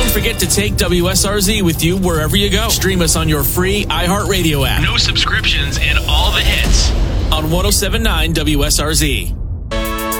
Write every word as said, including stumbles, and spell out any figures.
don't forget to take W S R Z with you wherever you go. Stream us on your free iHeartRadio app. No subscriptions and all the hits. On one oh seven point nine W S R Z.